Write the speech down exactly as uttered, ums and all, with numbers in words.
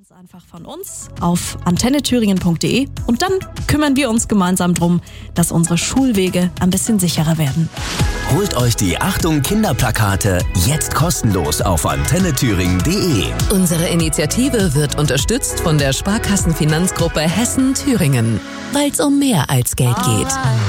Ganz einfach von uns auf antenne thüringen punkt de und dann kümmern wir uns gemeinsam drum, dass unsere Schulwege ein bisschen sicherer werden. Holt euch die Achtung Kinderplakate jetzt kostenlos auf antenne thüringen punkt de. Unsere Initiative wird unterstützt von der Sparkassenfinanzgruppe Hessen-Thüringen, weil es um mehr als Geld geht.